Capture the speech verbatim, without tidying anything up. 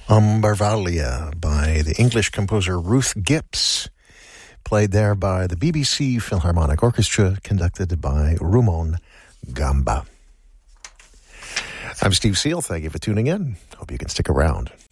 Umbervalia by the English composer Ruth Gips, played there by the B B C Philharmonic Orchestra, conducted by Rumon Gamba. I'm Steve Seal. Thank you for tuning in. Hope you can stick around.